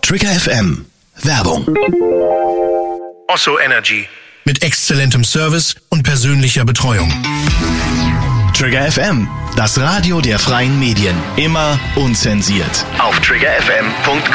Trigger FM. Werbung. Osso Energy. Mit exzellentem Service und persönlicher Betreuung. Trigger FM, das Radio der freien Medien. Immer unzensiert. Auf triggerfm.com.